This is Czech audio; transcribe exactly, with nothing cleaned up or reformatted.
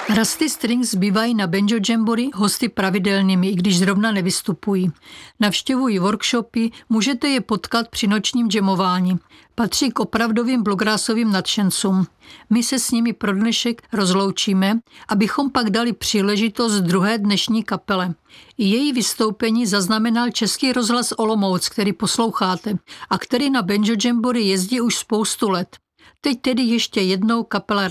Rusty Strings bývají na Banjo Jamboree hosty pravidelnými, i když zrovna nevystupují. Navštěvují workshopy, můžete je potkat při nočním jamování. Patří k opravdovým bluegrassovým nadšencům. My se s nimi pro dnešek rozloučíme, abychom pak dali příležitost druhé dnešní kapele. I její vystoupení zaznamenal Český rozhlas Olomouc, který posloucháte a který na Banjo Jamboree jezdí už spoustu let. Teď tedy ještě jednou kapela